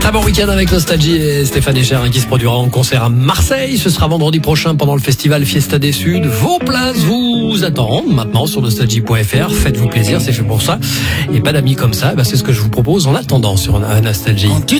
Très bon week-end avec Nostalgie et Stéphane Echer qui se produira en concert à Marseille. Ce sera vendredi prochain pendant le festival Fiesta des Suds. Vos places vous attendent maintenant sur nostalgie.fr. Faites-vous plaisir, c'est fait pour ça. Et pas d'amis comme ça, c'est ce que je vous propose en attendant sur Nostalgie.